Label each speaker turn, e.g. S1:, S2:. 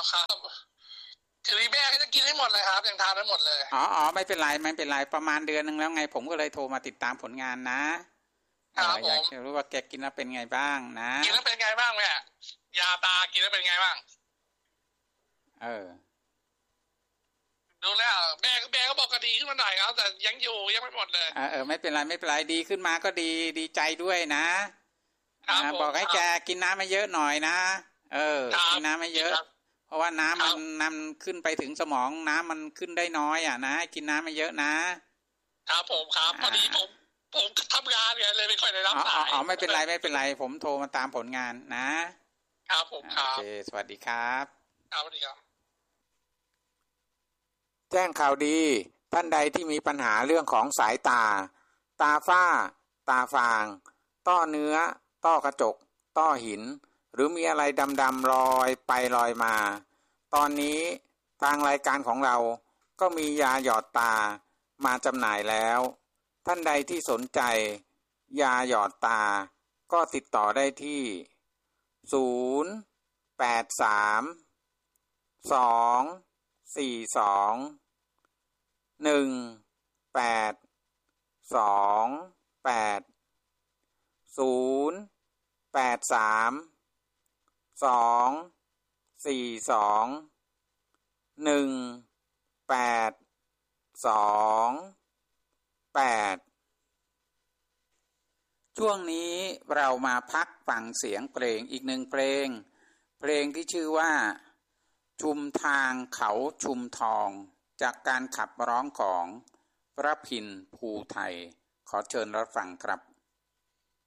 S1: ครับคือแม่ก็จะกินให้หมดเลยครับยังทานไม่หมดเลย
S2: อ๋อไม่เป็นไรไม่เป็นไรประมาณเดือนนึงแล้วไงผมก็เลยโทรมาติดตามผลงานนะครับอยากจะรู้ว่าแกกินแล้วเป็นไงบ้างนะ
S1: กินแล้วเป็นไงบ้างแม่ยาตากินแล้วเป็นไงบ้างดูแล้วแม่ก็บอกก็ดีขึ้นมาหน่อยครับแต่ยังอยู่ยังไม่หมดเลย
S2: ไม่เป็นไรไม่เป็นไรดีขึ้นมาก็ดีใจด้วยนะบอกให้แกกินน้ำไม่เยอะหน่อยนะกินน้ำไม่เยอะเพราะว่าน้ำมันขึ้นไปถึงสมองน้ำมันขึ้นได้น้อยนะกินน้ำไม่เยอะนะครับ
S1: ผมครับพอดีผมทำงานเนี่ยเลยไม่ค่อยได้รับสาย
S2: ไม่เป็นไรไม่เป็นไรผมโทรมาตามผลงาน
S1: นะครับผมครับ
S2: โอเคสวัสดีครับ
S1: ครับสวัสดีครับ
S2: แจ้งข่าวดีท่านใดที่มีปัญหาเรื่องของสายตาฝ้าตาฟางต้อเนื้อต้อกระจกต้อหินหรือมีอะไรดำๆลอยไปลอยมาตอนนี้ทางรายการของเราก็มียาหยอดตามาจำหน่ายแล้วท่านใดที่สนใจยาหยอดตาก็ติดต่อได้ที่ช่วงนี้เรามาพักฟังเสียงเพลงอีกหนึ่งเพลงที่ชื่อว่าชุมทางเขาชุมทองจากการขับร้องของระพินภูไทยขอเชิญรับฟังครับ